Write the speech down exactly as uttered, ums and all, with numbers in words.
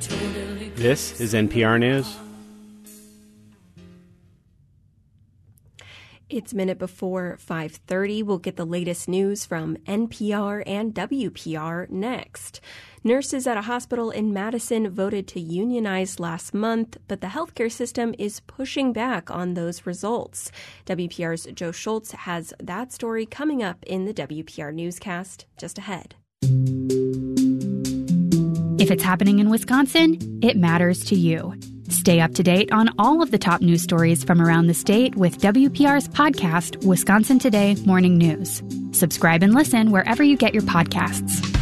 This is N P R News. It's a minute before five thirty. We'll get the latest news from N P R and W P R next. Nurses at a hospital in Madison voted to unionize last month, but the healthcare system is pushing back on those results. W P R's Joe Schultz has that story coming up in the W P R newscast just ahead. If it's happening in Wisconsin, it matters to you. Stay up to date on all of the top news stories from around the state with W P R's podcast, Wisconsin Today Morning News. Subscribe and listen wherever you get your podcasts.